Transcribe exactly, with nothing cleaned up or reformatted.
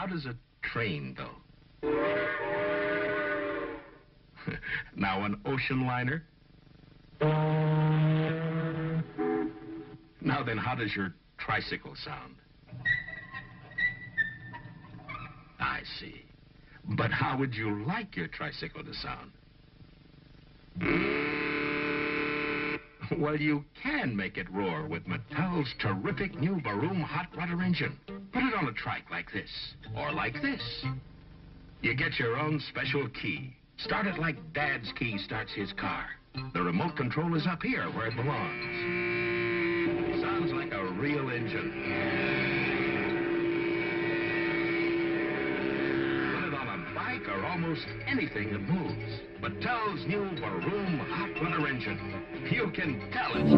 does a train go? Now an ocean liner? Now then, how does your tricycle sound? I see. But how would you like your tricycle to sound? Well, you can make it roar with Mattel's terrific new Baroom hot rudder engine. Put it on a trike like this, or like this. You get your own special key. Start it like Dad's key starts his car. The remote control is up here where it belongs. Sounds like a real engine. Put it on a bike or almost anything that moves. Mattel's new Baroom hot rudder engine. You can tell it's